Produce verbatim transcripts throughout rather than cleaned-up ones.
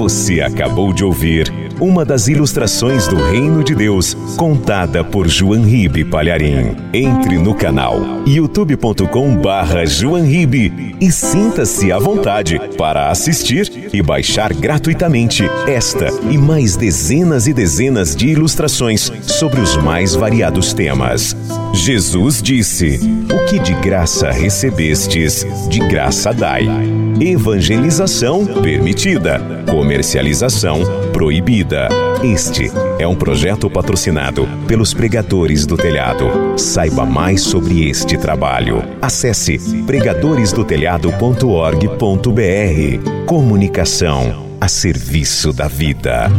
Você acabou de ouvir uma das ilustrações do Reino de Deus, contada por João Ribe Palharim. Entre no canal youtube ponto com barra João Ribe e sinta-se à vontade para assistir e baixar gratuitamente esta e mais dezenas e dezenas de ilustrações sobre os mais variados temas. Jesus disse: o que de graça recebestes, de graça dai. Evangelização permitida, comercialização proibida. Este é um projeto patrocinado pelos Pregadores do Telhado. Saiba mais sobre este trabalho. Acesse pregadores do telhado ponto org ponto br. Comunicação a serviço da vida.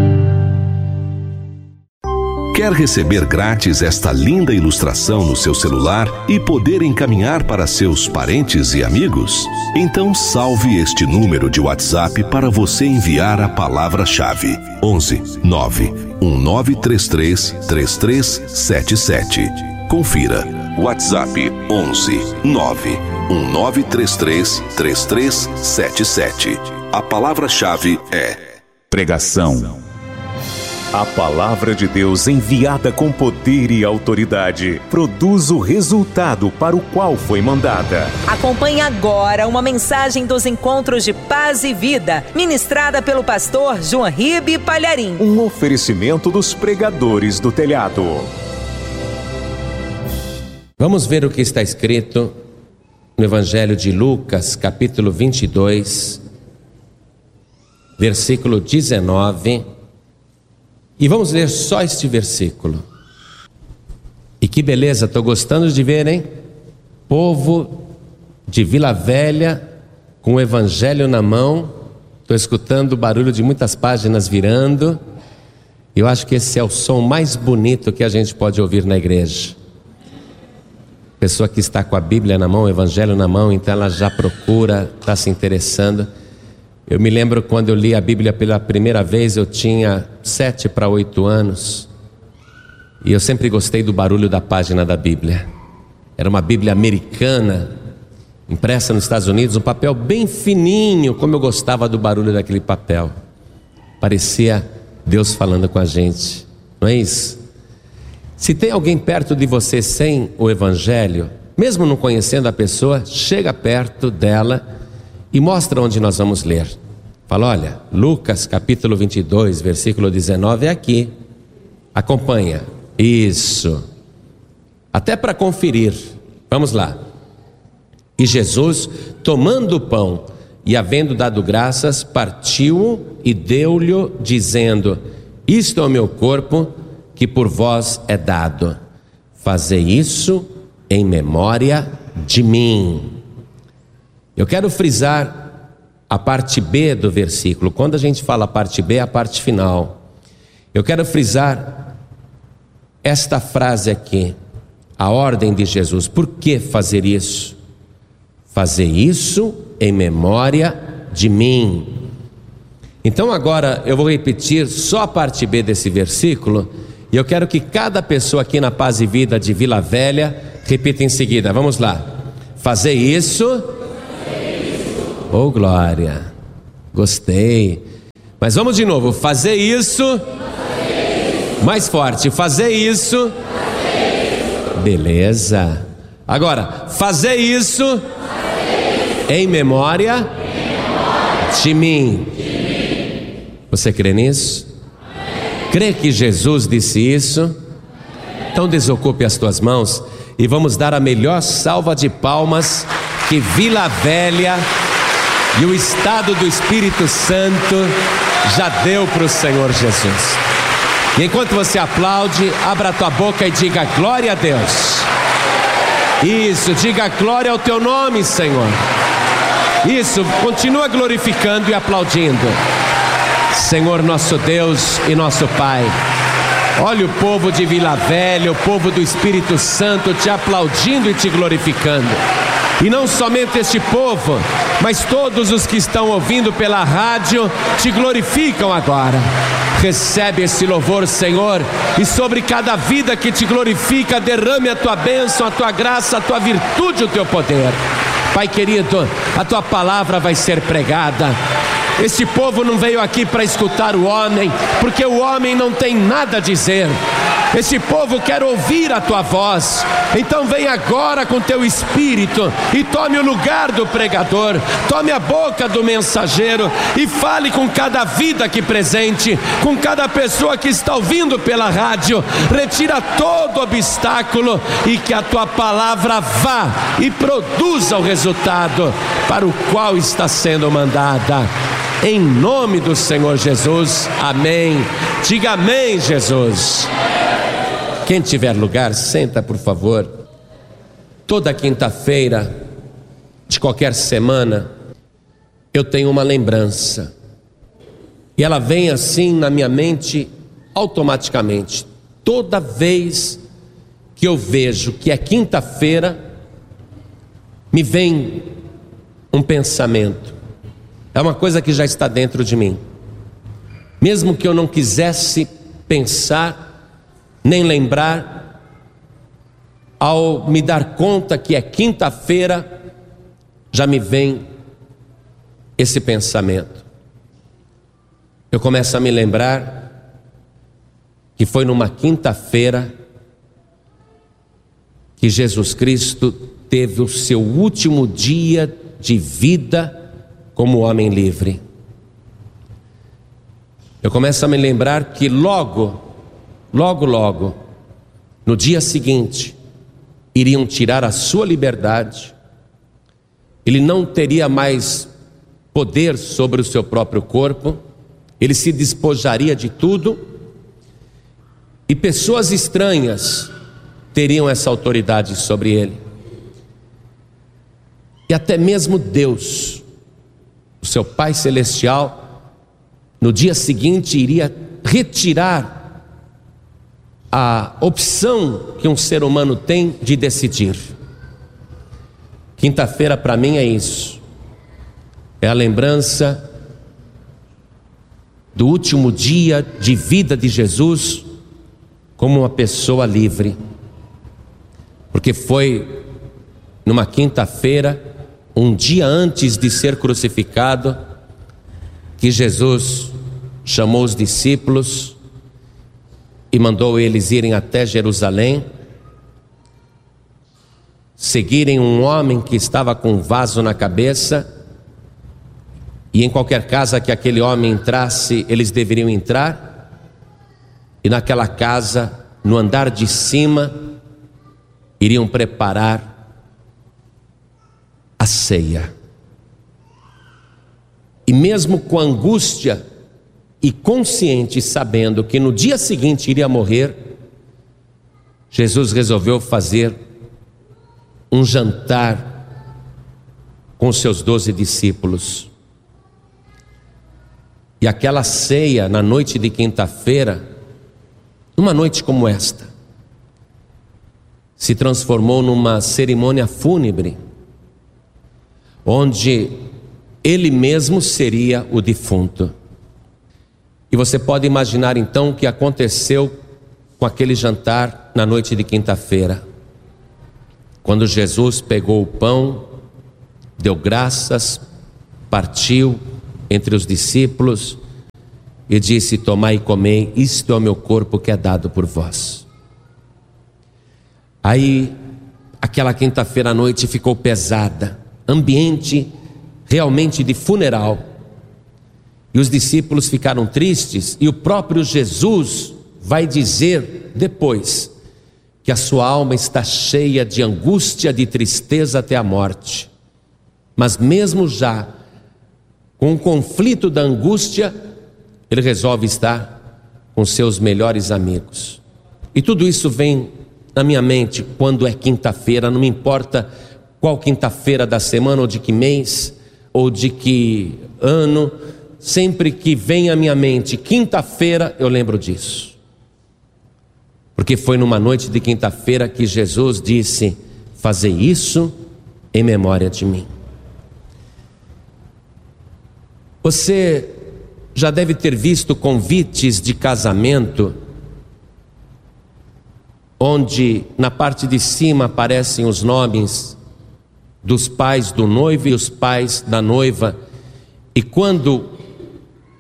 Quer receber grátis esta linda ilustração no seu celular e poder encaminhar para seus parentes e amigos? Então salve este número de WhatsApp para você enviar a palavra-chave: onze nove um nove três três três três sete sete. Confira. WhatsApp onze nove um nove três três três três sete sete. A palavra-chave é pregação. A palavra de Deus, enviada com poder e autoridade, produz o resultado para o qual foi mandada. Acompanhe agora uma mensagem dos Encontros de Paz e Vida, ministrada pelo pastor João Ribe Palharim. Um oferecimento dos Pregadores do Telhado. Vamos ver o que está escrito no Evangelho de Lucas, capítulo vinte e dois, versículo dezenove. E vamos ler só este versículo. E que beleza, estou gostando de ver, hein? Povo de Vila Velha, com o Evangelho na mão. Estou escutando o barulho de muitas páginas virando. Eu acho que esse é o som mais bonito que a gente pode ouvir na igreja. Pessoa que está com a Bíblia na mão, o Evangelho na mão, então ela já procura, está se interessando. Eu me lembro quando eu li a Bíblia pela primeira vez, eu tinha sete para oito anos. E eu sempre gostei do barulho da página da Bíblia. Era uma Bíblia americana, impressa nos Estados Unidos, um papel bem fininho, como eu gostava do barulho daquele papel. Parecia Deus falando com a gente, não é isso? Se tem alguém perto de você sem o Evangelho, mesmo não conhecendo a pessoa, chega perto dela e mostra onde nós vamos ler. Fala: olha, Lucas capítulo vinte e dois, versículo dezenove é aqui. Acompanha. Isso. Até para conferir. Vamos lá. E Jesus, tomando o pão e havendo dado graças, partiu-o e deu-lhe, dizendo: isto é o meu corpo, que por vós é dado. Fazei isso em memória de mim. Eu quero frisar a parte B do versículo. Quando a gente fala a parte B, é a parte final. Eu quero frisar esta frase aqui, a ordem de Jesus. Por que fazer isso? Fazer isso em memória de mim. Então agora eu vou repetir só a parte B desse versículo, e eu quero que cada pessoa aqui na Paz e Vida de Vila Velha repita em seguida. Vamos lá. Fazer isso... Oh, glória, gostei. Mas vamos de novo, fazer isso, fazer isso. Mais forte, fazer isso, fazer isso. Beleza. Agora, fazer isso, fazer isso. Em memória, em memória. De, mim. de mim. Você crê nisso? Amém. Crê que Jesus disse isso? Amém. Então desocupe as tuas mãos e vamos dar a melhor salva de palmas que Vila Velha e o estado do Espírito Santo já deu para o Senhor Jesus. E enquanto você aplaude, abra a tua boca e diga glória a Deus. Isso, diga glória ao teu nome, Senhor. Isso, continua glorificando e aplaudindo. Senhor nosso Deus e nosso Pai, olha o povo de Vila Velha, o povo do Espírito Santo te aplaudindo e te glorificando. E não somente este povo, mas todos os que estão ouvindo pela rádio te glorificam agora. Recebe esse louvor, Senhor, e sobre cada vida que te glorifica, derrame a tua bênção, a tua graça, a tua virtude, o teu poder. Pai querido, a tua palavra vai ser pregada. Este povo não veio aqui para escutar o homem, porque o homem não tem nada a dizer. Este povo quer ouvir a tua voz. Então vem agora com teu espírito e tome o lugar do pregador, tome a boca do mensageiro e fale com cada vida aqui presente, com cada pessoa que está ouvindo pela rádio. Retira todo obstáculo e que a tua palavra vá e produza o resultado para o qual está sendo mandada. Em nome do Senhor Jesus, amém. Diga amém, Jesus. Quem tiver lugar, senta, por favor. Toda quinta-feira de qualquer semana, eu tenho uma lembrança. E ela vem assim na minha mente automaticamente. Toda vez que eu vejo que é quinta-feira, me vem um pensamento. É uma coisa que já está dentro de mim. Mesmo que eu não quisesse pensar, nem lembrar, ao me dar conta que é quinta-feira, já me vem esse pensamento. Eu começo a me lembrar que foi numa quinta-feira que Jesus Cristo teve o seu último dia de vida como homem livre. Eu começo a me lembrar que logo, logo, logo, no dia seguinte, iriam tirar a sua liberdade. Ele não teria mais poder sobre o seu próprio corpo, ele se despojaria de tudo, e pessoas estranhas teriam essa autoridade sobre ele. E até mesmo Deus, o seu Pai Celestial, no dia seguinte iria retirar a opção que um ser humano tem de decidir. Quinta-feira para mim é isso. É a lembrança do último dia de vida de Jesus como uma pessoa livre. Porque foi numa quinta-feira, um dia antes de ser crucificado, que Jesus chamou os discípulos e mandou eles irem até Jerusalém, seguirem um homem que estava com um vaso na cabeça, e em qualquer casa que aquele homem entrasse, eles deveriam entrar, e naquela casa, no andar de cima, iriam preparar a ceia. E mesmo com angústia e consciente, sabendo que no dia seguinte iria morrer, Jesus resolveu fazer um jantar com seus doze discípulos. E aquela ceia na noite de quinta-feira, numa noite como esta, se transformou numa cerimônia fúnebre, onde ele mesmo seria o defunto. E você pode imaginar então o que aconteceu com aquele jantar na noite de quinta-feira. Quando Jesus pegou o pão, deu graças, partiu entre os discípulos e disse: tomai e comei, isto é o meu corpo que é dado por vós. Aí, aquela quinta-feira à noite ficou pesada, ambiente realmente de funeral. E os discípulos ficaram tristes, e o próprio Jesus vai dizer depois que a sua alma está cheia de angústia, de tristeza até a morte. Mas mesmo já com o conflito da angústia, ele resolve estar com seus melhores amigos. E tudo isso vem na minha mente quando é quinta-feira, não me importa qual quinta-feira da semana, ou de que mês, ou de que ano. Sempre que vem à minha mente quinta-feira, eu lembro disso. Porque foi numa noite de quinta-feira que Jesus disse: fazei isso em memória de mim. Você já deve ter visto convites de casamento, onde na parte de cima aparecem os nomes dos pais do noivo e os pais da noiva. E quando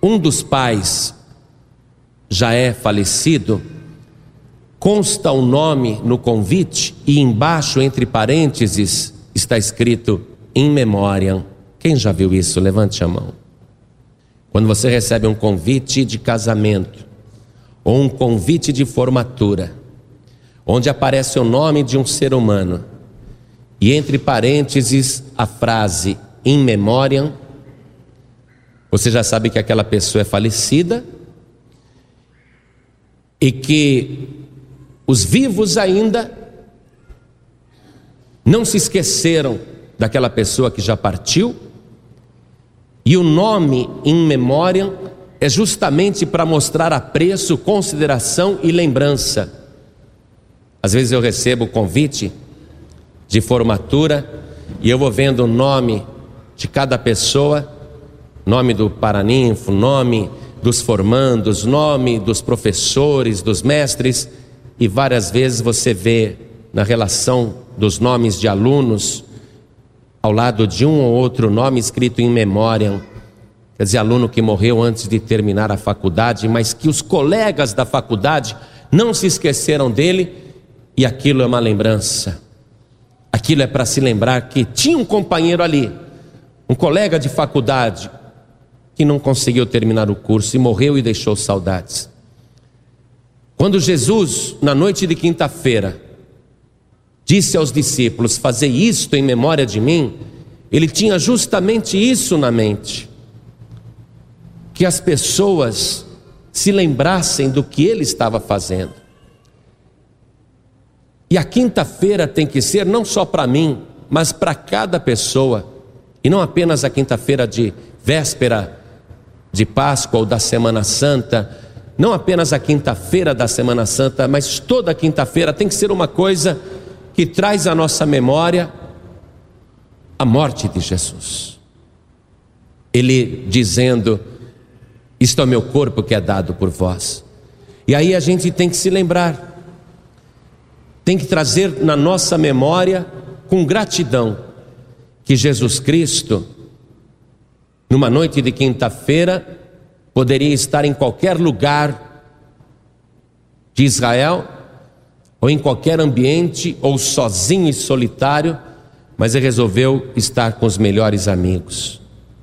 um dos pais já é falecido, consta o nome no convite e embaixo, entre parênteses, está escrito in memoriam. Quem já viu isso? Levante a mão. Quando você recebe um convite de casamento ou um convite de formatura, onde aparece o nome de um ser humano e entre parênteses a frase in memoriam, você já sabe que aquela pessoa é falecida e que os vivos ainda não se esqueceram daquela pessoa que já partiu. E o nome in memoriam é justamente para mostrar apreço, consideração e lembrança. Às vezes eu recebo convite de formatura e eu vou vendo o nome de cada pessoa, nome do paraninfo, nome dos formandos, nome dos professores, dos mestres, e várias vezes você vê na relação dos nomes de alunos, ao lado de um ou outro nome escrito in memoriam, quer dizer, aluno que morreu antes de terminar a faculdade, mas que os colegas da faculdade não se esqueceram dele, e aquilo é uma lembrança. Aquilo é para se lembrar que tinha um companheiro ali, um colega de faculdade, que não conseguiu terminar o curso e morreu e deixou saudades. Quando Jesus, na noite de quinta-feira, disse aos discípulos: fazei isto em memória de mim, ele tinha justamente isso na mente, que as pessoas se lembrassem do que ele estava fazendo. E a quinta-feira tem que ser não só para mim, mas para cada pessoa, e não apenas a quinta-feira de véspera de Páscoa ou da Semana Santa, não apenas a quinta-feira da Semana Santa, mas toda quinta-feira tem que ser uma coisa que traz à nossa memória a morte de Jesus. Ele dizendo: isto é o meu corpo que é dado por vós. E aí a gente tem que se lembrar, tem que trazer na nossa memória com gratidão que Jesus Cristo, numa noite de quinta-feira, poderia estar em qualquer lugar de Israel, ou em qualquer ambiente, ou sozinho e solitário, mas ele resolveu estar com os melhores amigos.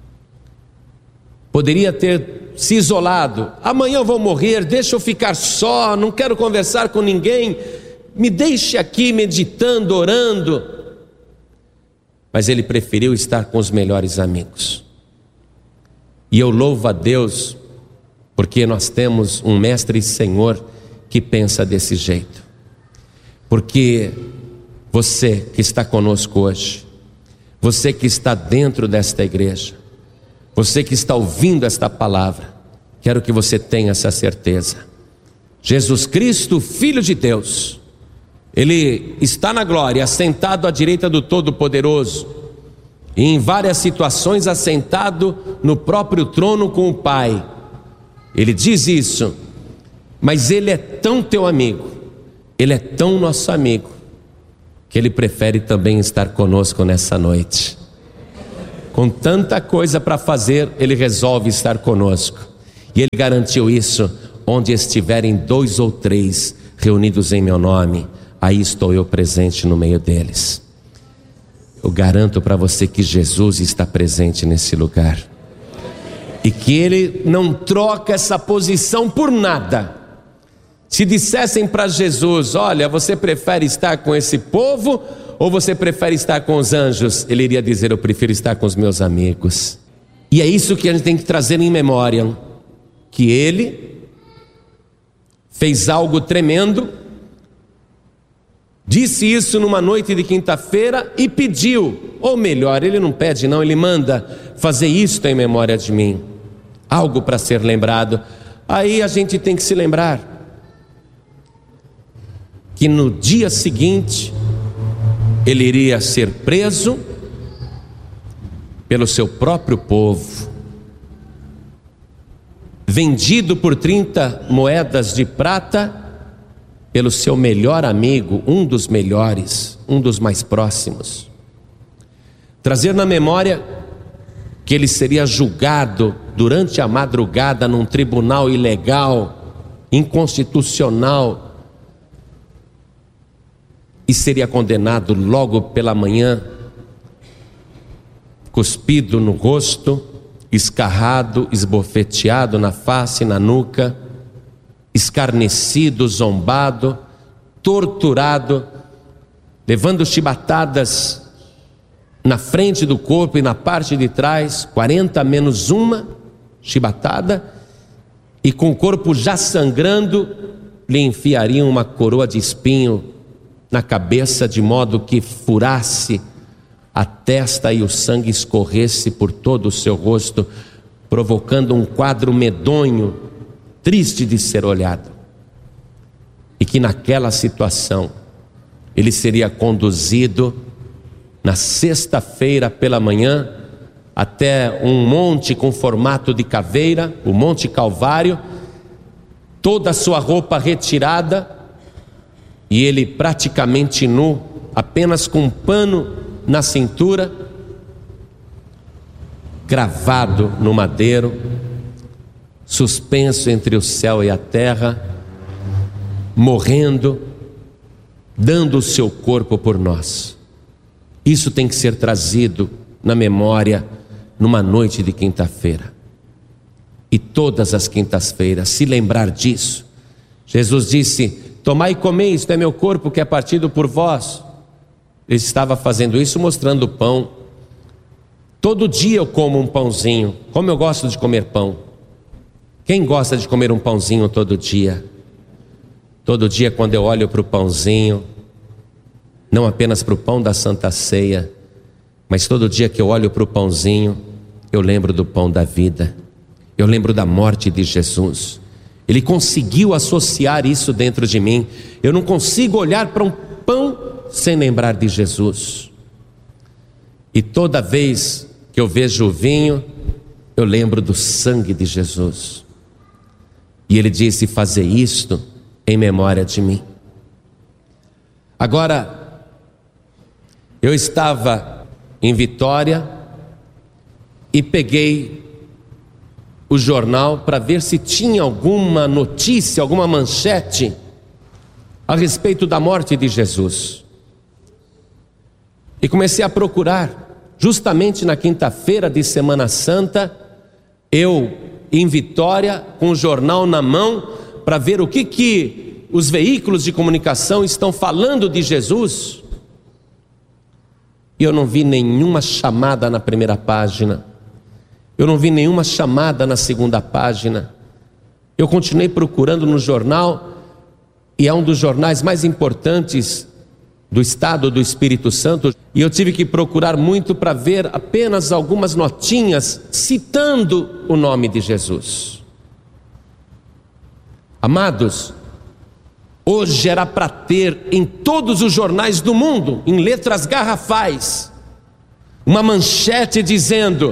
Poderia ter se isolado: amanhã eu vou morrer, deixa eu ficar só, não quero conversar com ninguém, me deixe aqui meditando, orando. Mas ele preferiu estar com os melhores amigos. E eu louvo a Deus, porque nós temos um mestre e Senhor que pensa desse jeito. Porque você que está conosco hoje, você que está dentro desta igreja, você que está ouvindo esta palavra, quero que você tenha essa certeza: Jesus Cristo, Filho de Deus, Ele está na glória, assentado à direita do Todo-Poderoso, e em várias situações assentado no próprio trono com o Pai. Ele diz isso, mas Ele é tão teu amigo, Ele é tão nosso amigo, que Ele prefere também estar conosco nessa noite. Com tanta coisa para fazer, Ele resolve estar conosco. E Ele garantiu isso: onde estiverem dois ou três reunidos em meu nome, aí estou eu presente no meio deles. Eu garanto para você que Jesus está presente nesse lugar, e que Ele não troca essa posição por nada. Se dissessem para Jesus: olha, você prefere estar com esse povo ou você prefere estar com os anjos? Ele iria dizer: eu prefiro estar com os meus amigos. E é isso que a gente tem que trazer em memória, que Ele fez algo tremendo, disse isso numa noite de quinta-feira e pediu, ou melhor, Ele não pede não, Ele manda: fazer isto em memória de mim. Algo para ser lembrado. Aí a gente tem que se lembrar que no dia seguinte Ele iria ser preso pelo seu próprio povo, vendido por trinta moedas de prata pelo seu melhor amigo, um dos melhores, um dos mais próximos. Trazer na memória que Ele seria julgado durante a madrugada num tribunal ilegal, inconstitucional, e seria condenado logo pela manhã, cuspido no rosto, escarrado, esbofeteado na face, na nuca, escarnecido, zombado, torturado, levando chibatadas na frente do corpo e na parte de trás, quarenta menos uma chibatada, e com o corpo já sangrando, lhe enfiariam uma coroa de espinho na cabeça, de modo que furasse a testa e o sangue escorresse por todo o seu rosto, provocando um quadro medonho, triste de ser olhado. E que naquela situação ele seria conduzido na sexta-feira pela manhã até um monte com formato de caveira, o Monte Calvário, toda a sua roupa retirada, e ele praticamente nu, apenas com um pano na cintura, gravado no madeiro, suspenso entre o céu e a terra, morrendo, dando o seu corpo por nós. Isso tem que ser trazido na memória numa noite de quinta-feira, e todas as quintas-feiras se lembrar disso. Jesus disse: tomai e comei, isto é meu corpo que é partido por vós. Ele estava fazendo isso mostrando o pão. Todo dia eu como um pãozinho. Como eu gosto de comer pão. Quem gosta de comer um pãozinho todo dia? Todo dia, quando eu olho para o pãozinho, não apenas para o pão da Santa Ceia, mas todo dia que eu olho para o pãozinho, eu lembro do pão da vida, eu lembro da morte de Jesus. Ele conseguiu associar isso dentro de mim. Eu não consigo olhar para um pão sem lembrar de Jesus. E toda vez que eu vejo o vinho, eu lembro do sangue de Jesus. E ele disse: fazer isto em memória de mim. Agora, eu estava em Vitória e peguei o jornal para ver se tinha alguma notícia, alguma manchete a respeito da morte de Jesus. E comecei a procurar, justamente na quinta-feira de Semana Santa, eu em Vitória, com o jornal na mão, para ver o que que os veículos de comunicação estão falando de Jesus. E eu não vi nenhuma chamada na primeira página, eu não vi nenhuma chamada na segunda página. Eu continuei procurando no jornal, e é um dos jornais mais importantes do estado do Espírito Santo, e eu tive que procurar muito para ver apenas algumas notinhas citando o nome de Jesus. Amados, hoje era para ter em todos os jornais do mundo, em letras garrafais, uma manchete dizendo: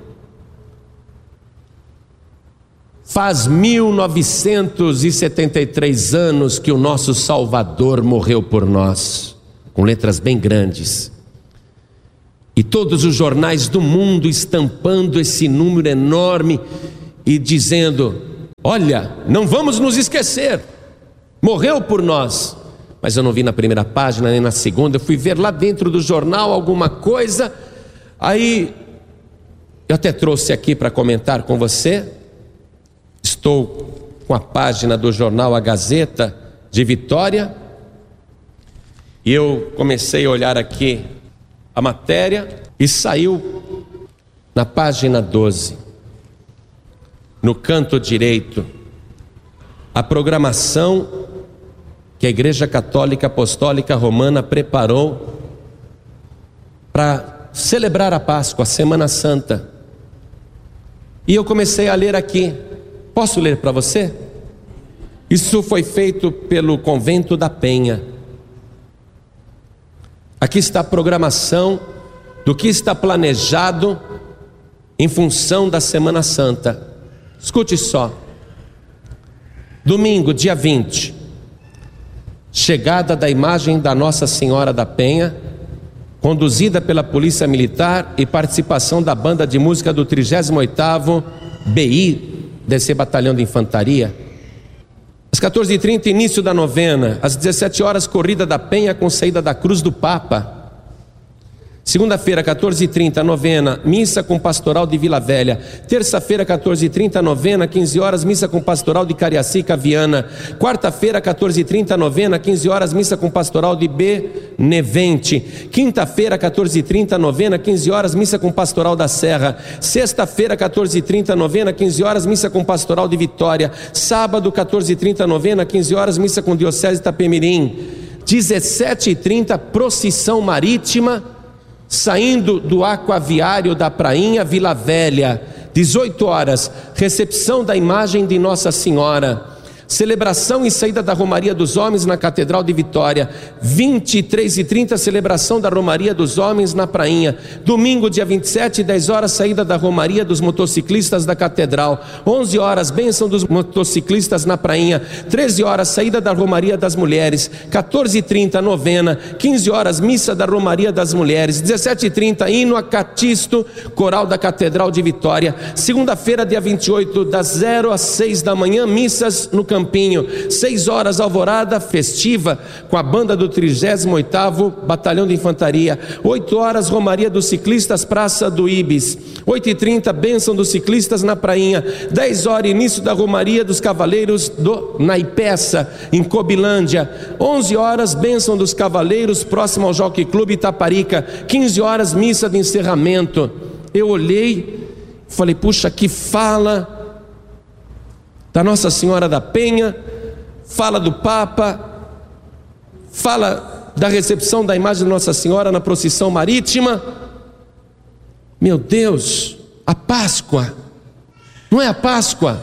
faz mil novecentos e setenta e três anos que o nosso Salvador morreu por nós, com letras bem grandes. E todos os jornais do mundo estampando esse número enorme e dizendo: olha, não vamos nos esquecer, morreu por nós. Mas eu não vi na primeira página nem na segunda. Eu fui ver lá dentro do jornal alguma coisa. Aí eu até trouxe aqui para comentar com você. Estou com a página do jornal A Gazeta de Vitória, e eu comecei a olhar aqui a matéria, e saiu na página doze, no canto direito, a programação que a Igreja Católica Apostólica Romana preparou para celebrar a Páscoa, a Semana Santa. E eu comecei a ler aqui. Posso ler para você? Isso foi feito pelo Convento da Penha. Aqui está a programação do que está planejado em função da Semana Santa. Escute só. Domingo, dia vinte, chegada da imagem da Nossa Senhora da Penha, conduzida pela Polícia Militar, e participação da banda de música do trigésimo oitavo B I, deve ser batalhão de infantaria. Às quatorze e trinta, início da novena. Às dezessete horas, corrida da Penha com saída da Cruz do Papa. Segunda-feira, quatorze e trinta, novena, missa com pastoral de Vila Velha. Terça-feira, quatorze e trinta, novena, quinze horas, missa com pastoral de Cariacica, Viana. Quarta-feira, quatorze e trinta, novena, quinze horas, missa com pastoral de Benevente. Quinta-feira, quatorze e trinta, novena, quinze horas, missa com pastoral da Serra. Sexta-feira, quatorze e trinta, novena, quinze horas, missa com pastoral de Vitória. Sábado, quatorze e trinta, novena, quinze horas, missa com Diocese de Itapemirim. dezessete e trinta, procissão marítima, saindo do aquaviário da Prainha, Vila Velha. Dezoito horas, recepção da imagem de Nossa Senhora. Celebração e saída da Romaria dos Homens na Catedral de Vitória. Vinte e três e trinta, celebração da Romaria dos Homens na Prainha. Domingo, dia vinte e sete, dez horas, saída da Romaria dos Motociclistas da Catedral. Onze horas, bênção dos motociclistas na Prainha. Treze horas, saída da Romaria das Mulheres. Quatorze e trinta, novena. Quinze horas, missa da Romaria das Mulheres. Dezessete e trinta, hino a Catisto, coral da Catedral de Vitória. Segunda-feira, dia vinte e oito, das zero às seis da manhã, missas no Campinho. Seis horas, alvorada festiva com a banda do trigésimo oitavo Batalhão de Infantaria. Oito horas, Romaria dos Ciclistas, Praça do Ibis. Oito e trinta, bênção dos ciclistas na Prainha. Dez horas, início da Romaria dos Cavaleiros do Naipeça, em Cobilândia. Onze horas, bênção dos Cavaleiros, próximo ao Jockey Clube Itaparica. Quinze horas, missa de encerramento. Eu olhei, falei, puxa, que fala da Nossa Senhora da Penha, fala do Papa, fala da recepção da imagem de Nossa Senhora na procissão marítima. Meu Deus, a Páscoa, não é a Páscoa?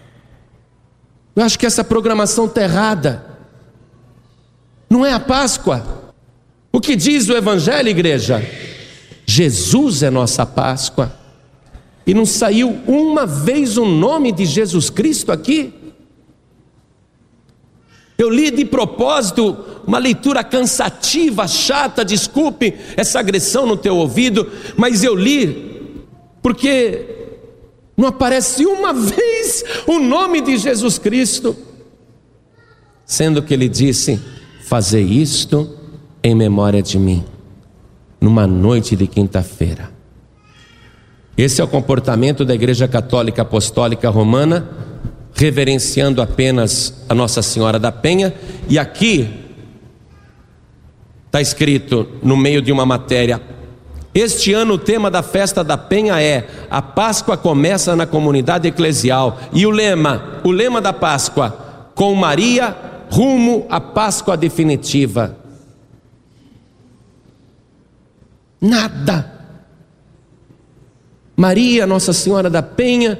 Eu acho que essa programação está errada. Não é a Páscoa. O que diz o Evangelho, igreja? Jesus é nossa Páscoa. E não saiu uma vez o nome de Jesus Cristo aqui? Eu li de propósito uma leitura cansativa, chata, desculpe essa agressão no teu ouvido, mas eu li porque não aparece uma vez o nome de Jesus Cristo, sendo que ele disse: fazei isto em memória de mim, numa noite de quinta-feira. Esse é o comportamento da Igreja Católica Apostólica Romana, reverenciando apenas a Nossa Senhora da Penha. E aqui está escrito no meio de uma matéria: este ano o tema da festa da Penha é a Páscoa começa na comunidade eclesial. E o lema, o lema da Páscoa: com Maria rumo à Páscoa definitiva. Nada. Maria, Nossa Senhora da Penha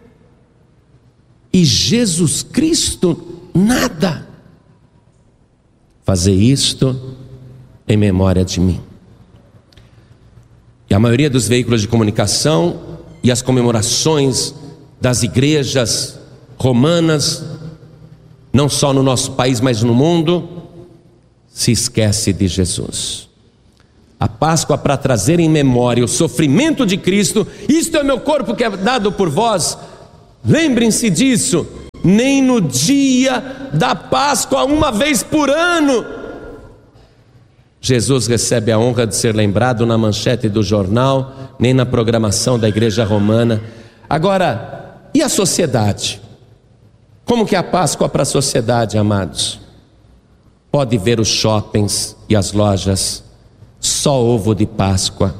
e Jesus Cristo, nada. Fazer isto em memória de mim. E a maioria dos veículos de comunicação e as comemorações das igrejas romanas, não só no nosso país, mas no mundo, se esquece de Jesus. A Páscoa para trazer em memória o sofrimento de Cristo. Isto é o meu corpo que é dado por vós. Lembrem-se disso. Nem no dia da Páscoa, uma vez por ano, Jesus recebe a honra de ser lembrado na manchete do jornal, nem na programação da Igreja Romana. Agora, e a sociedade? Como que é a Páscoa para a sociedade, amados? Pode ver os shoppings e as lojas, só ovo de Páscoa.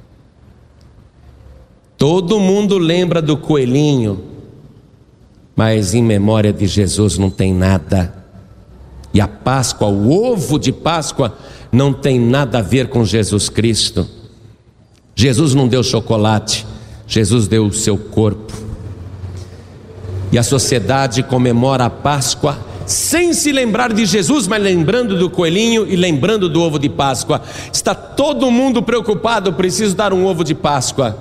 Todo mundo lembra do coelhinho, mas em memória de Jesus não tem nada. E a Páscoa, o ovo de Páscoa, não tem nada a ver com Jesus Cristo. Jesus não deu chocolate, Jesus deu o seu corpo. E a sociedade comemora a Páscoa sem se lembrar de Jesus, mas lembrando do coelhinho e lembrando do ovo de Páscoa. Está todo mundo preocupado, preciso dar um ovo de Páscoa.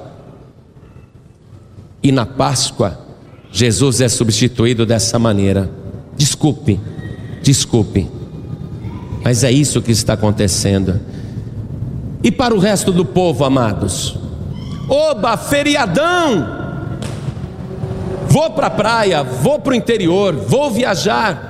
E na Páscoa, Jesus é substituído dessa maneira. Desculpe, desculpe, mas é isso que está acontecendo. E para o resto do povo, amados, oba, feriadão! vou para a praia, vou para o interior, vou viajar.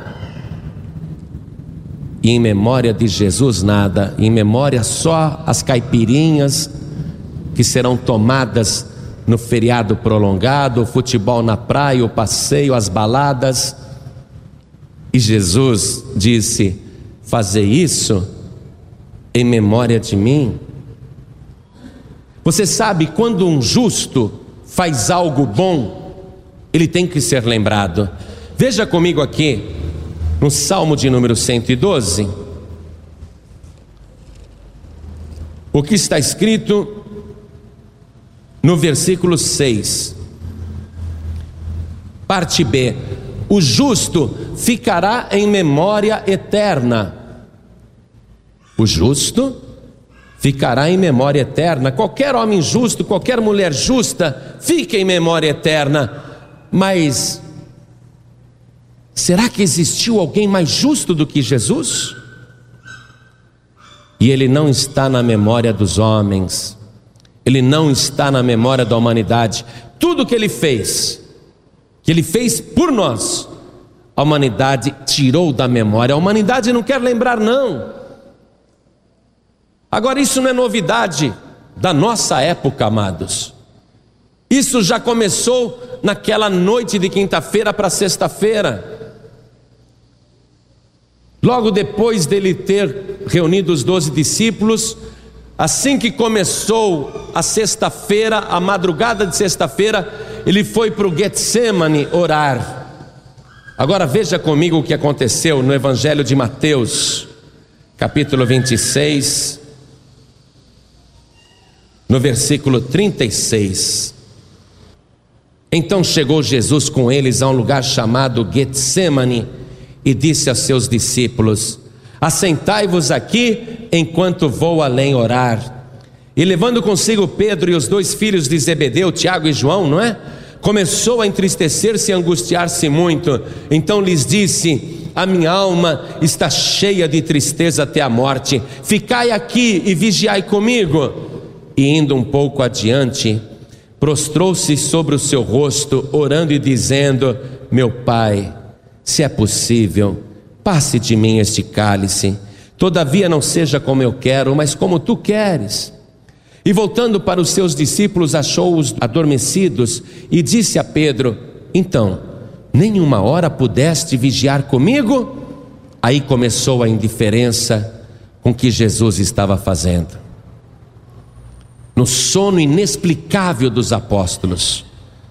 E em memória de Jesus nada, em memória só as caipirinhas que serão tomadas no feriado prolongado, o futebol na praia, o passeio, as baladas. E Jesus disse: fazer isso em memória de mim. Você sabe, quando um justo faz algo bom, ele tem que ser lembrado. Veja comigo aqui no Salmo de número cento e doze, o que está escrito no versículo seis, parte B: o justo ficará em memória eterna. O justo ficará em memória eterna. Qualquer homem justo, qualquer mulher justa fica em memória eterna. Mas será que existiu alguém mais justo do que Jesus? E ele não está na memória dos homens, ele não está na memória da humanidade. Tudo que ele fez, que ele fez por nós, a humanidade tirou da memória. A humanidade não quer lembrar, não. Agora, isso não é novidade da nossa época, amados. Isso já começou naquela noite de quinta-feira para sexta-feira. Logo depois dele ter reunido os doze discípulos, assim que começou a sexta-feira, a madrugada de sexta-feira, ele foi para o Getsemane orar. Agora veja comigo o que aconteceu no Evangelho de Mateus, capítulo vinte e seis, no versículo trinta e seis. Então chegou Jesus com eles a um lugar chamado Getsemane e disse a seus discípulos: assentai-vos aqui enquanto vou além orar. E levando consigo Pedro e os dois filhos de Zebedeu, Tiago e João, não é? Começou a entristecer-se e angustiar-se muito. Então lhes disse: a minha alma está cheia de tristeza até a morte, ficai aqui e vigiai comigo. E indo um pouco adiante, prostrou-se sobre o seu rosto, orando e dizendo: meu Pai, se é possível, passe de mim este cálice, todavia não seja como eu quero, mas como tu queres. E voltando para os seus discípulos, achou-os adormecidos e disse a Pedro: então, nem uma hora pudeste vigiar comigo? Aí começou a indiferença com que Jesus estava fazendo. No sono inexplicável dos apóstolos,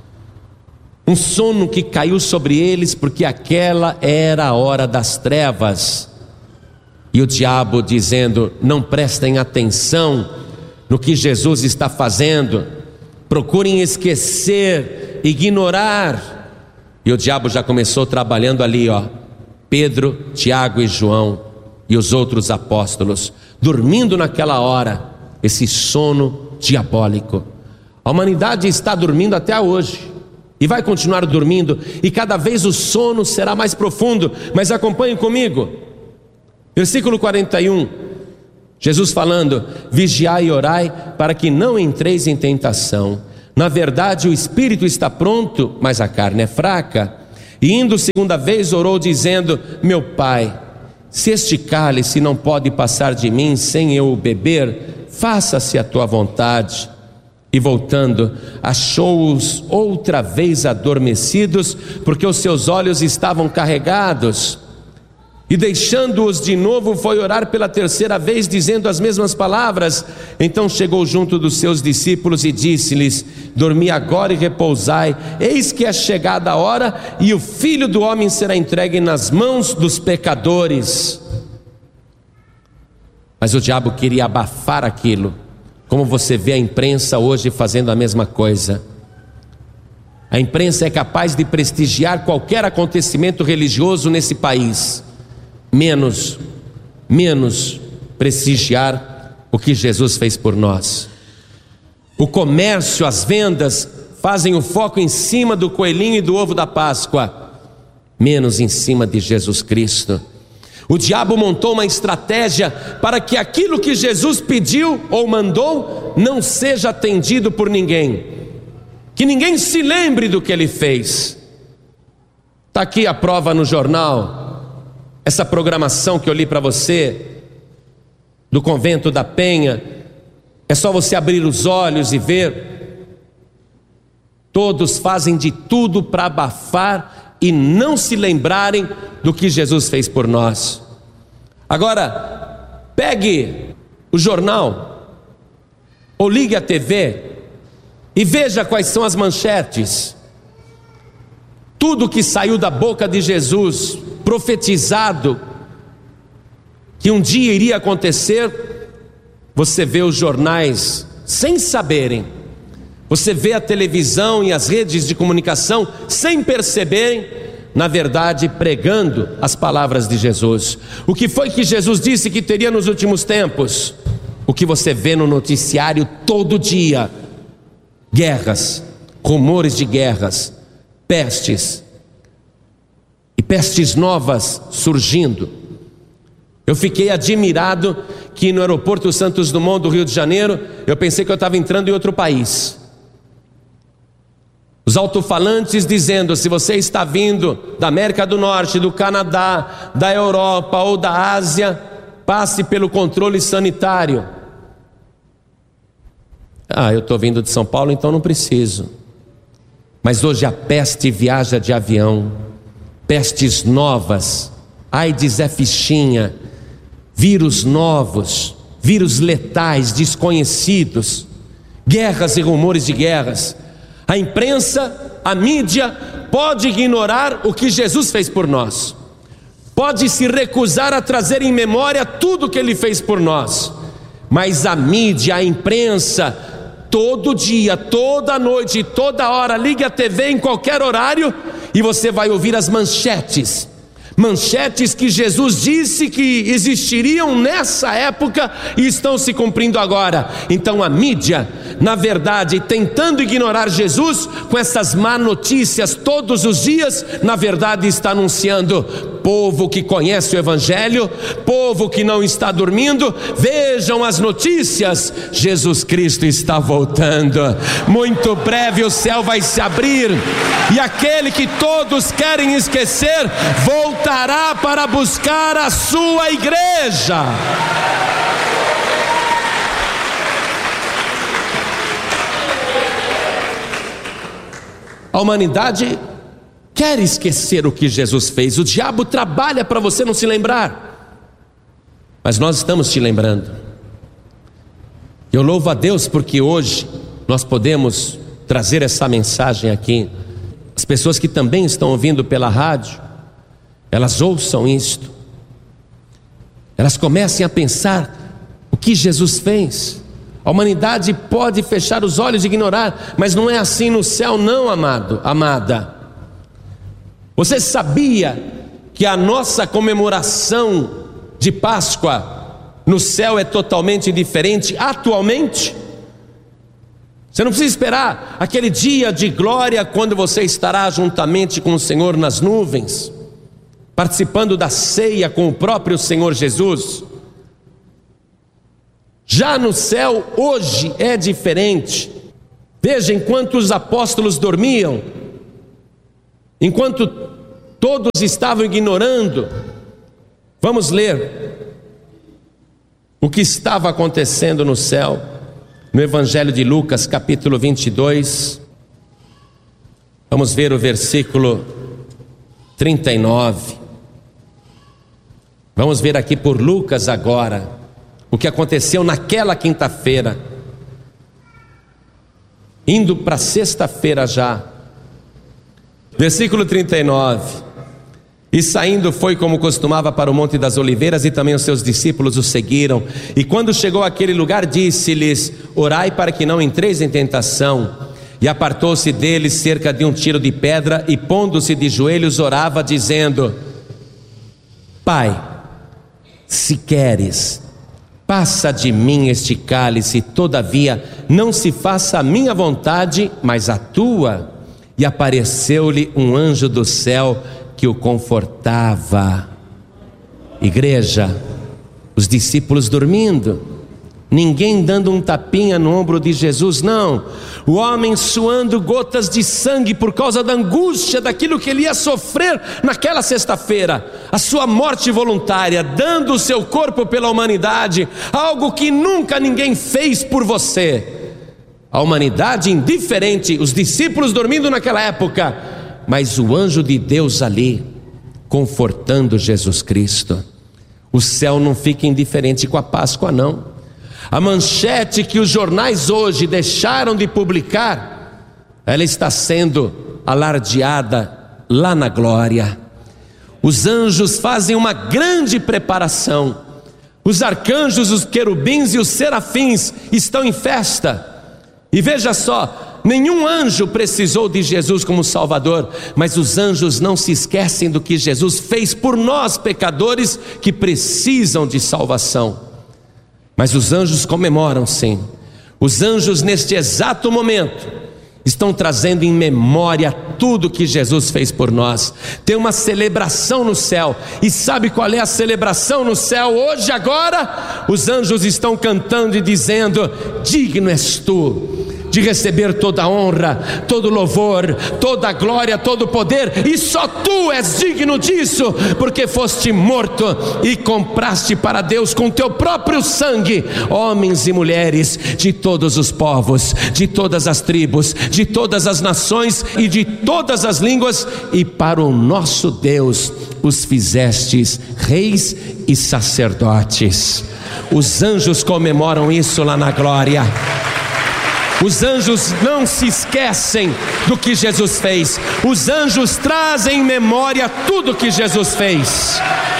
um sono que caiu sobre eles, porque aquela era a hora das trevas, e o diabo dizendo: não prestem atenção no que Jesus está fazendo, procurem esquecer, ignorar. E o diabo já começou trabalhando ali, ó, Pedro, Tiago e João e os outros apóstolos, dormindo naquela hora, esse sono diabólico. A humanidade está dormindo até hoje e vai continuar dormindo, e cada vez o sono será mais profundo. Mas acompanhem comigo, versículo quarenta e um, Jesus falando: vigiai e orai para que não entreis em tentação. Na verdade o espírito está pronto, mas a carne é fraca. E indo segunda vez orou dizendo: meu Pai, se este cálice não pode passar de mim sem eu o beber, faça-se a tua vontade. E voltando, achou-os outra vez adormecidos, porque os seus olhos estavam carregados. E deixando-os de novo, foi orar pela terceira vez, dizendo as mesmas palavras. Então chegou junto dos seus discípulos e disse-lhes: dormi agora e repousai, eis que é chegada a hora, e o Filho do Homem será entregue nas mãos dos pecadores. Mas o diabo queria abafar aquilo, como você vê a imprensa hoje fazendo a mesma coisa. A imprensa é capaz de prestigiar qualquer acontecimento religioso nesse país, menos, menos prestigiar o que Jesus fez por nós. O comércio, as vendas fazem o foco em cima do coelhinho e do ovo da Páscoa, menos em cima de Jesus Cristo. O diabo montou uma estratégia para que aquilo que Jesus pediu ou mandou não seja atendido por ninguém, que ninguém se lembre do que ele fez. Está aqui a prova no jornal, essa programação que eu li para você, do Convento da Penha. É só você abrir os olhos e ver. Todos fazem de tudo para abafar e não se lembrarem do que Jesus fez por nós. Agora, pegue o jornal ou ligue a T V e veja quais são as manchetes. Tudo que saiu da boca de Jesus, profetizado, que um dia iria acontecer, você vê os jornais sem saberem, você vê a televisão e as redes de comunicação sem perceberem, na verdade pregando as palavras de Jesus. O que foi que Jesus disse que teria nos últimos tempos? O que você vê no noticiário todo dia: guerras, rumores de guerras, pestes, e pestes novas surgindo. Eu fiquei admirado que no aeroporto Santos Dumont do Rio de Janeiro, eu pensei que eu estava entrando em outro país. Os alto-falantes dizendo: se você está vindo da América do Norte, do Canadá, da Europa ou da Ásia, passe pelo controle sanitário. Ah, eu estou vindo de São Paulo, então não preciso. Mas hoje a peste viaja de avião, pestes novas, AIDS é fichinha, vírus novos, vírus letais, desconhecidos, guerras e rumores de guerras. A imprensa, a mídia pode ignorar o que Jesus fez por nós, pode se recusar a trazer em memória tudo que Ele fez por nós, mas a mídia, a imprensa, todo dia, toda noite, toda hora, ligue a T V em qualquer horário e você vai ouvir as manchetes. Manchetes que Jesus disse que existiriam nessa época e estão se cumprindo agora. Então a mídia, na verdade, tentando ignorar Jesus com essas má notícias todos os dias, na verdade está anunciando: povo que conhece o Evangelho, povo que não está dormindo, vejam as notícias, Jesus Cristo está voltando, muito breve o céu vai se abrir, e aquele que todos querem esquecer, voltará para buscar a sua igreja. A humanidade quer esquecer o que Jesus fez. O diabo trabalha para você não se lembrar, mas nós estamos te lembrando. Eu louvo a Deus porque hoje nós podemos trazer essa mensagem aqui. As pessoas que também estão ouvindo pela rádio, elas ouçam isto, elas comecem a pensar o que Jesus fez. A humanidade pode fechar os olhos e ignorar, mas não é assim no céu não, amado, amada. Você sabia que a nossa comemoração de Páscoa no céu é totalmente diferente atualmente? Você não precisa esperar aquele dia de glória quando você estará juntamente com o Senhor nas nuvens, participando da ceia com o próprio Senhor Jesus. Já no céu hoje é diferente. Veja, enquanto os apóstolos dormiam, enquanto todos estavam ignorando, vamos ler o que estava acontecendo no céu, no Evangelho de Lucas, capítulo vinte e dois. Vamos ver o versículo trinta e nove. Vamos ver aqui por Lucas agora o que aconteceu naquela quinta-feira, indo para sexta-feira já. Versículo trinta e nove. E saindo foi como costumava para o Monte das Oliveiras, e também os seus discípulos o seguiram. E quando chegou àquele lugar, disse-lhes: orai para que não entreis em tentação. E apartou-se deles cerca de um tiro de pedra, e pondo-se de joelhos orava, dizendo: Pai, se queres, passa de mim este cálice, todavia não se faça a minha vontade, mas a tua. E apareceu-lhe um anjo do céu que o confortava. Igreja, os discípulos dormindo, ninguém dando um tapinha no ombro de Jesus, não. O homem suando gotas de sangue por causa da angústia daquilo que ele ia sofrer naquela sexta-feira, a sua morte voluntária, dando o seu corpo pela humanidade, algo que nunca ninguém fez por você. A humanidade indiferente, os discípulos dormindo naquela época, mas o anjo de Deus ali, confortando Jesus Cristo. O céu não fica indiferente com a Páscoa, não. A manchete que os jornais hoje deixaram de publicar, ela está sendo alardeada lá na glória. Os anjos fazem uma grande preparação. Os arcanjos, os querubins e os serafins estão em festa. E veja só, nenhum anjo precisou de Jesus como Salvador, mas os anjos não se esquecem do que Jesus fez por nós, pecadores que precisam de salvação. Mas os anjos comemoram, sim. Os anjos neste exato momento estão trazendo em memória tudo que Jesus fez por nós. Tem uma celebração no céu. E sabe qual é a celebração no céu hoje, agora? Os anjos estão cantando e dizendo: digno és tu de receber toda a honra, todo louvor, toda a glória, todo o poder, e só tu és digno disso, porque foste morto e compraste para Deus com teu próprio sangue homens e mulheres de todos os povos, de todas as tribos, de todas as nações e de todas as línguas, e para o nosso Deus os fizestes reis e sacerdotes. Os anjos comemoram isso lá na glória. Os anjos não se esquecem do que Jesus fez. Os anjos trazem em memória tudo que Jesus fez.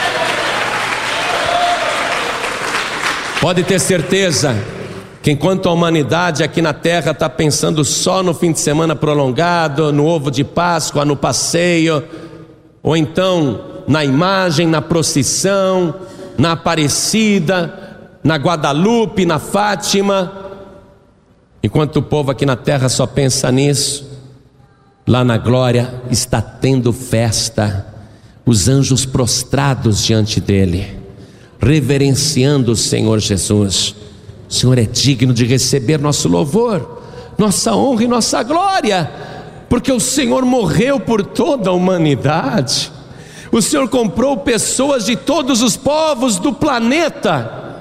Pode ter certeza que enquanto a humanidade aqui na terra está pensando só no fim de semana prolongado, no ovo de Páscoa, no passeio, ou então na imagem, na procissão, na Aparecida, na Guadalupe, na Fátima, enquanto o povo aqui na terra só pensa nisso, lá na glória está tendo festa. Os anjos prostrados diante dele, reverenciando o Senhor Jesus. O Senhor é digno de receber nosso louvor, nossa honra e nossa glória, porque o Senhor morreu por toda a humanidade. O Senhor comprou pessoas de todos os povos do planeta.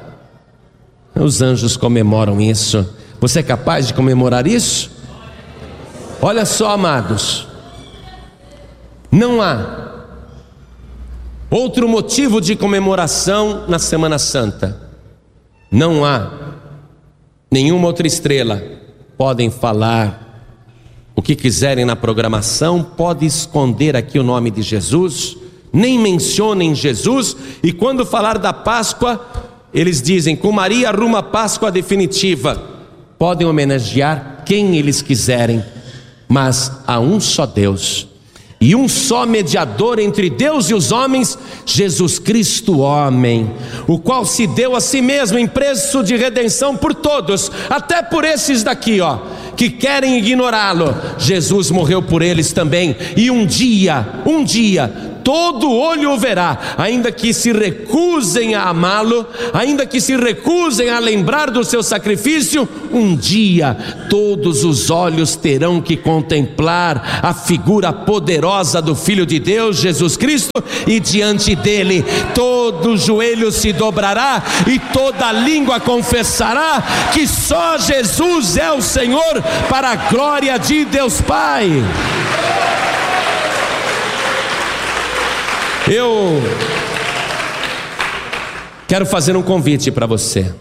Os anjos comemoram isso. Você é capaz de comemorar isso? Olha só, amados, não há outro motivo de comemoração na Semana Santa. Não há nenhuma outra estrela. Podem falar o que quiserem na programação, pode esconder aqui o nome de Jesus, nem mencionem Jesus, e quando falar da Páscoa, eles dizem: com Maria rumo à Páscoa definitiva. Podem homenagear quem eles quiserem, mas há um só Deus e um só mediador entre Deus e os homens, Jesus Cristo homem, o qual se deu a si mesmo em preço de redenção por todos, até por esses daqui, ó, que querem ignorá-lo. Jesus morreu por eles também, e um dia, um dia todo olho o verá, ainda que se recusem a amá-lo, ainda que se recusem a lembrar do seu sacrifício, um dia todos os olhos terão que contemplar a figura poderosa do Filho de Deus, Jesus Cristo, e diante dele todo joelho se dobrará e toda língua confessará que só Jesus é o Senhor, para a glória de Deus Pai. Eu quero fazer um convite para você.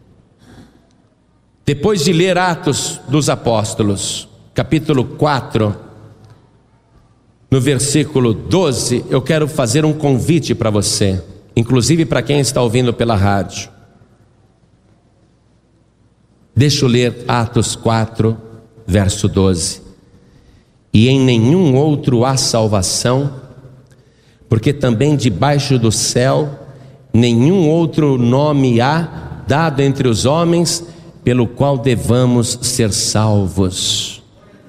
Depois de ler Atos dos Apóstolos, capítulo quatro, no versículo doze, eu quero fazer um convite para você, inclusive para quem está ouvindo pela rádio. Deixa eu ler Atos quatro, verso doze. E em nenhum outro há salvação, porque também debaixo do céu nenhum outro nome há dado entre os homens pelo qual devamos ser salvos.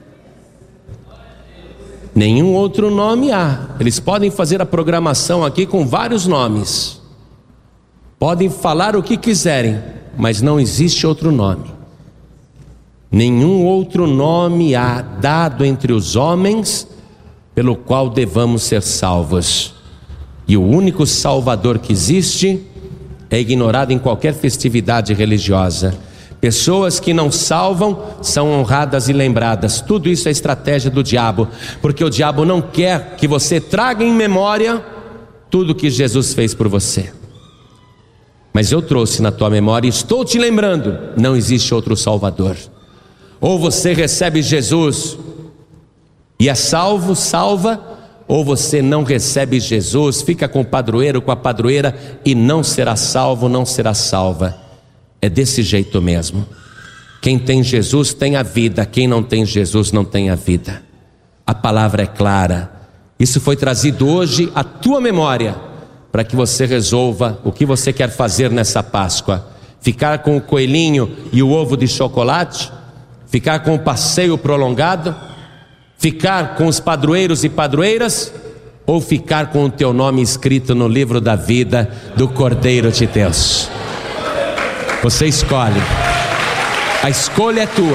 Nenhum outro nome há. Eles podem fazer a programação aqui com vários nomes. Podem falar o que quiserem, mas não existe outro nome. Nenhum outro nome há dado entre os homens pelo qual devamos ser salvos. E o único Salvador que existe é ignorado em qualquer festividade religiosa. Pessoas que não salvam são honradas e lembradas. Tudo isso é estratégia do diabo, porque o diabo não quer que você traga em memória tudo que Jesus fez por você. Mas eu trouxe na tua memória e estou te lembrando: não existe outro Salvador. Ou você recebe Jesus e é salvo, salva, ou você não recebe Jesus, fica com o padroeiro, com a padroeira e não será salvo, não será salva. É desse jeito mesmo. Quem tem Jesus tem a vida, quem não tem Jesus não tem a vida. A palavra é clara. Isso foi trazido hoje à tua memória, para que você resolva o que você quer fazer nessa Páscoa. Ficar com o coelhinho e o ovo de chocolate? Ficar com o passeio prolongado? Ficar com os padroeiros e padroeiras? Ou ficar com o teu nome escrito no livro da vida do Cordeiro de Deus? Você escolhe. A escolha é tua.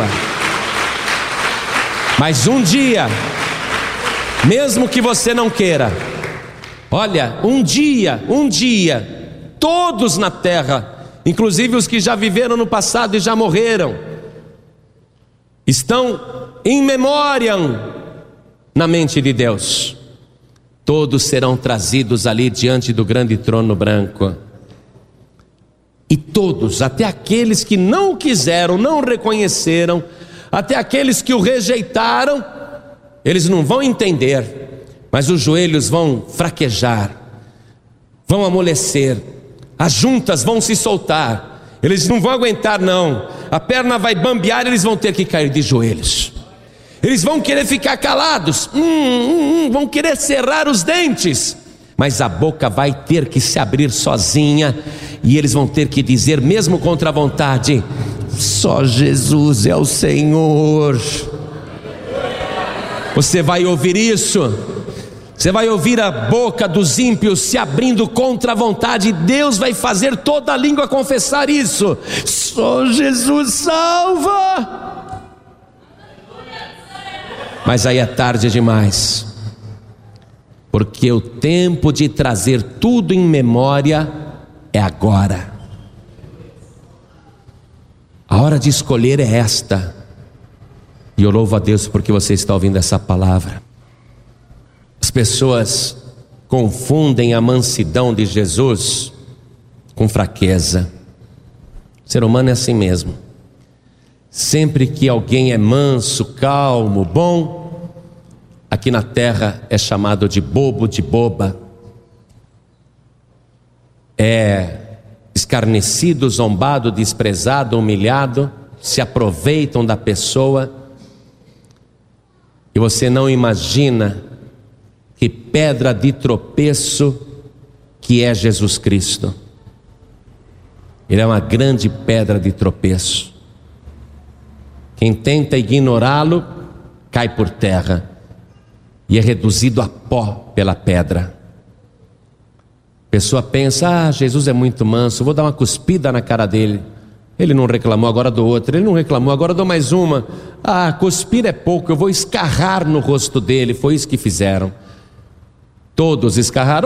Mas um dia, mesmo que você não queira, olha, um dia, um dia, todos na terra, inclusive os que já viveram no passado e já morreram, estão em memória na mente de Deus. Todos serão trazidos ali diante do grande trono branco. E todos, até aqueles que não o quiseram, não o reconheceram, até aqueles que o rejeitaram, eles não vão entender, mas os joelhos vão fraquejar, vão amolecer, as juntas vão se soltar, eles não vão aguentar não, a perna vai bambear, eles vão ter que cair de joelhos, eles vão querer ficar calados, hum, hum, hum, vão querer cerrar os dentes, mas a boca vai ter que se abrir sozinha, e eles vão ter que dizer, mesmo contra a vontade: só Jesus é o Senhor. Você vai ouvir isso, você vai ouvir a boca dos ímpios se abrindo contra a vontade, e Deus vai fazer toda a língua confessar isso: só Jesus salva. Mas aí é tarde demais, porque o tempo de trazer tudo em memória é agora. A hora de escolher é esta. E eu louvo a Deus porque você está ouvindo essa palavra. As pessoas confundem a mansidão de Jesus com fraqueza. O ser humano é assim mesmo. Sempre que alguém é manso, calmo, bom, aqui na terra é chamado de bobo, de boba. É escarnecido, zombado, desprezado, humilhado, se aproveitam da pessoa. E você não imagina que pedra de tropeço que é Jesus Cristo. Ele é uma grande pedra de tropeço. Quem tenta ignorá-lo cai por terra e é reduzido a pó pela pedra. A pessoa pensa: ah, Jesus é muito manso, vou dar uma cuspida na cara dele. Ele não reclamou, agora dou outra. Ele não reclamou, agora dou mais uma. Ah, cuspir é pouco, eu vou escarrar no rosto dele. Foi isso que fizeram. Todos escarraram.